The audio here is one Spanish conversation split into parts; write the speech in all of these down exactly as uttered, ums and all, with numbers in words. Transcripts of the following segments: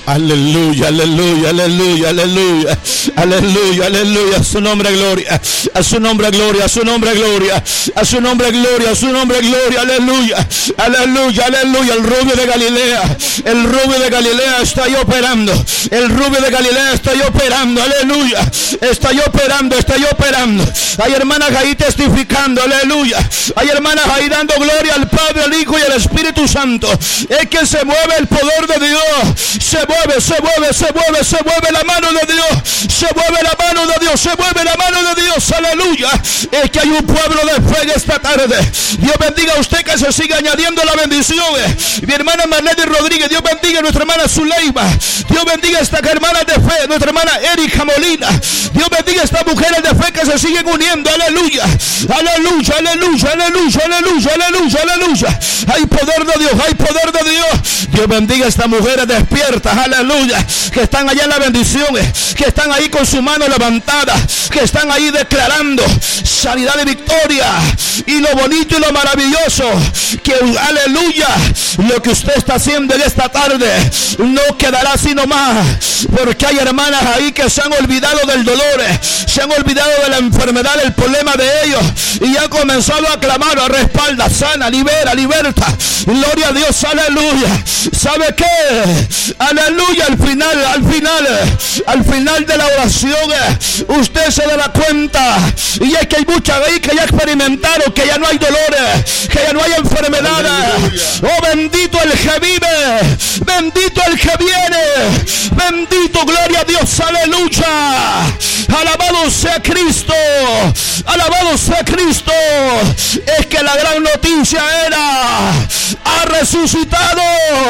Aleluya, aleluya, aleluya, aleluya, aleluya, aleluya. A su nombre gloria, a su nombre gloria, a su nombre gloria, a su nombre gloria, a su nombre gloria. Aleluya, aleluya, aleluya. El rubio de Galilea, el rubio de Galilea está ahí operando. El rubio de Galilea está ahí operando. Aleluya, está ahí operando, está ahí operando. Hay hermanas ahí testificando. Aleluya. Hay hermanas ahí dando gloria al Padre, al Hijo y al Espíritu Santo. Es que se mueve el poder de Dios. Se mueve, se mueve, se mueve, se mueve la mano de Dios. Se mueve la mano de Dios, se mueve la mano de Dios. Aleluya. Es que hay un pueblo de fe esta tarde. Dios bendiga a usted, que se siga añadiendo la bendición. Mi hermana Marlene Rodríguez, Dios bendiga a nuestra hermana Zuleima. Dios bendiga a estas hermanas de fe, nuestra hermana Erika Molina. Dios bendiga a estas mujeres de fe que se siguen uniendo. Aleluya, aleluya, aleluya, aleluya, aleluya, aleluya, aleluya. Hay poder de Dios, hay poder de Dios. Dios bendiga a estas mujeres despiertas, aleluya, que están allá en la bendición, que están ahí con su mano levantada, que están ahí declarando sanidad y victoria. Y lo bonito y lo maravilloso, que aleluya, lo que usted está haciendo en esta tarde no quedará así nomás, porque hay hermanas ahí que se han olvidado del dolor, se han olvidado de la enfermedad, el problema de ellos, y han comenzado a clamar, a respalda, sana, libera, liberta. Gloria a Dios, aleluya. ¿Sabe qué? Aleluya, al final, al final, al final de la oración, usted se dará cuenta, y es que hay muchas ahí que ya experimentaron que ya no hay dolores, que ya no hay enfermedades. Oh, bendito el que vive, bendito el que viene, bendito, gloria a Dios, aleluya. Alabado sea Cristo, alabado sea Cristo. Es que la gran noticia era: ha resucitado,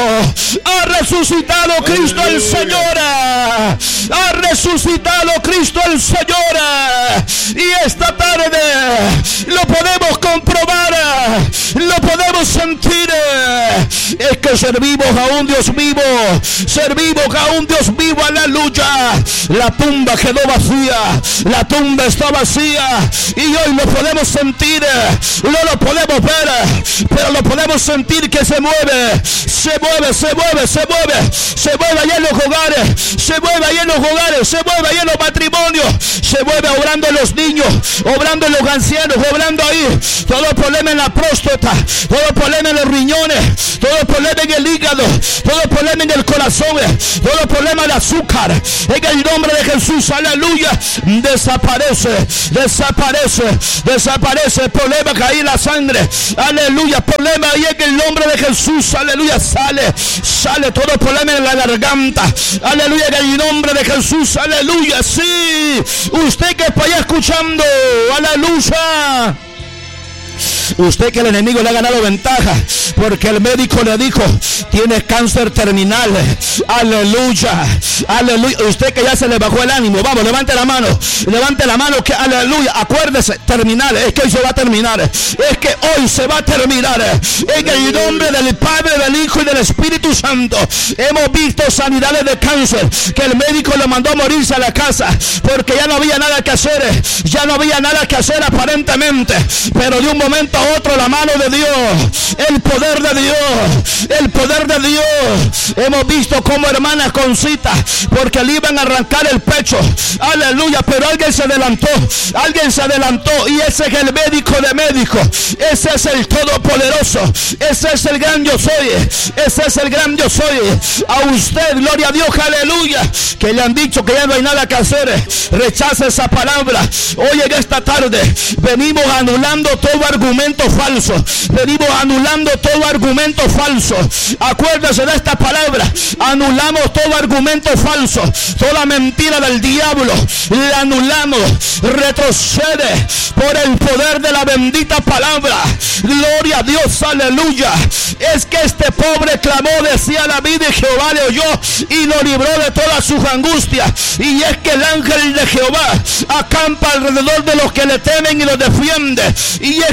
ha resucitado Cristo el Señor, ha resucitado Cristo el Señor. Y esta tarde lo podemos comprobar, lo podemos sentir. Es que servimos a un Dios vivo, servimos a un Dios vivo, aleluya. La tumba quedó vacía, la tumba está vacía, y hoy lo podemos sentir. No lo podemos ver, pero lo podemos sentir que se mueve, se mueve, se mueve, se mueve, se mueve allá en los hogares, se mueve allá en los hogares, se mueve allá en los matrimonios, se mueve obrando en los niños, obrando en los ancianos, obrando ahí. Todo problema en la próstata, todo problema en los riñones, todo problema en el hígado, todo problema en el corazón, todo problema de azúcar, en el nombre de Jesús, aleluya, desaparece, desaparece, desaparece el problema que hay en la sangre, aleluya, problema ahí en el nombre de Jesús, aleluya, sale, sale todo problema en la garganta, aleluya, en el nombre de Jesús, aleluya. Sí, usted que está allá escuchando, aleluya, usted que el enemigo le ha ganado ventaja porque el médico le dijo: tienes cáncer terminal, aleluya, aleluya. Usted que ya se le bajó el ánimo, vamos, levante la mano, levante la mano, que aleluya, acuérdese, terminal, es que hoy se va a terminar, es que hoy se va a terminar, en el nombre del Padre, del Hijo y del Espíritu Santo. Hemos visto sanidades de cáncer que el médico le mandó a morirse a la casa porque ya no había nada que hacer, ya no había nada que hacer aparentemente, pero de un momento a otro la mano de Dios, el poder de Dios, el poder de Dios. Hemos visto como hermanas con cita porque le iban a arrancar el pecho, aleluya, pero alguien se adelantó, alguien se adelantó, y ese es el médico de médicos, ese es el todopoderoso, ese es el gran yo soy, ese es el gran yo soy. A usted, gloria a Dios, aleluya, que le han dicho que ya no hay nada que hacer, rechace esa palabra. Hoy en esta tarde venimos anulando todo argumento falso, venimos anulando todo argumento falso. Acuérdese de esta palabra: anulamos todo argumento falso, toda mentira del diablo, la anulamos, retrocede por el poder de la bendita palabra. Gloria a Dios, aleluya. Es que este pobre clamó, decía la Biblia, y Jehová le oyó y lo libró de todas sus angustias. Y es que el ángel de Jehová acampa alrededor de los que le temen y los defiende. Y es que vuelve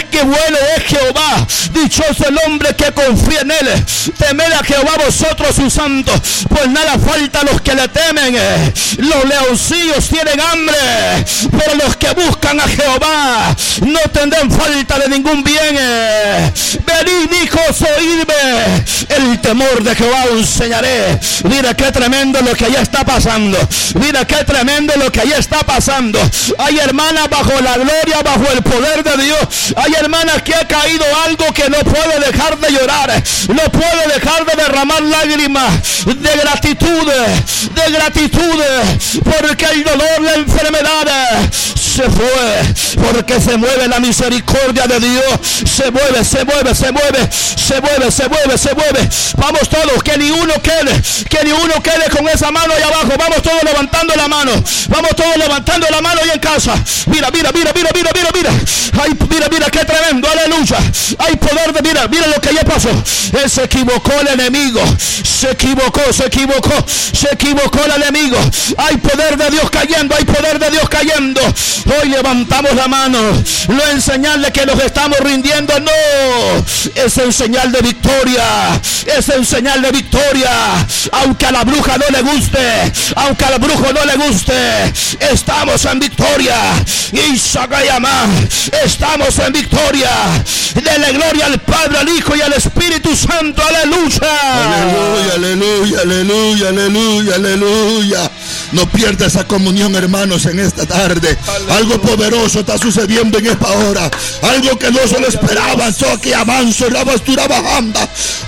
bueno es Jehová, dichoso el hombre que confía en él. Temed a Jehová vosotros sus santos, pues nada falta a los que le temen. Los leoncillos tienen hambre, pero los que buscan a Jehová no tendrán falta de ningún bien. Venid, hijos, oídme, el temor de Jehová os enseñaré. Mira qué tremendo lo que allá está pasando. Mira qué tremendo lo que allá está pasando. Hay hermanas bajo la gloria, bajo el poder de Dios. Hay hermanas que ha caído algo que no puede dejar de llorar, no puede dejar de derramar lágrimas de gratitud, de gratitud, porque el dolor, la enfermedad se fue, porque se mueve la misericordia de Dios. Se mueve, se mueve, se mueve, se mueve, se mueve, se mueve. Vamos todos, que ni uno quede, que ni uno quede con esa mano ahí abajo. Vamos todos levantando la mano, vamos todos levantando la mano ahí en casa. Mira, mira, mira, mira, mira, mira, mira. Ay, mira, mira, qué tremendo, aleluya. Hay poder de, mira, mira lo que ya pasó. Él se equivocó el enemigo, se equivocó, se equivocó, se equivocó el enemigo. Hay poder de Dios cayendo, hay poder de Dios cayendo. Hoy levantamos la mano, no es señal de que nos estamos rindiendo, no, es en señal de victoria, es en señal de victoria. Aunque a la bruja no le guste, aunque al brujo no le guste, estamos en victoria. Y Sagayama, estamos en victoria. Dele gloria al Padre, al Hijo y al Espíritu Santo, aleluya. Aleluya, aleluya, aleluya, aleluya, aleluya. No pierda esa comunión, hermanos, en esta tarde. Aleluya. Algo poderoso está sucediendo en esta hora. Algo que no se lo esperaban. Soki avanzo, la bastura bajanda.